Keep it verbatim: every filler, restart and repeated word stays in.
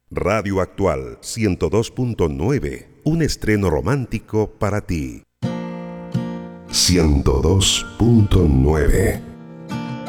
Radio Actual ciento dos punto nueve, un estreno romántico para ti. ciento dos punto nueve